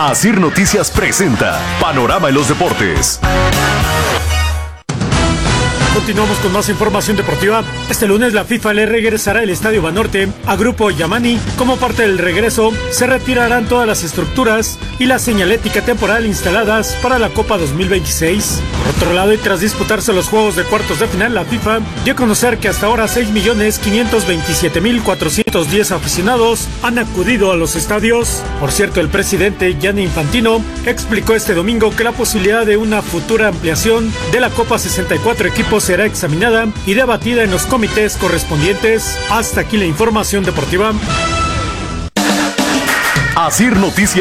Asir Noticias presenta Panorama en los Deportes. Continuamos con más información deportiva. Este lunes la FIFA le regresará el Estadio Banorte a Grupo Yamani. Como parte del regreso, se retirarán todas las estructuras y la señalética temporal instaladas para la Copa 2026. Por otro lado, y tras disputarse los juegos de cuartos de final, la FIFA dio a conocer que hasta ahora 6.527.410 aficionados han acudido a los estadios. Por cierto, el presidente Gianni Infantino explicó este domingo que la posibilidad de una futura ampliación de la Copa 64 equipos será examinada y debatida en los comités correspondientes. Hasta aquí la información deportiva. Asir Noticias.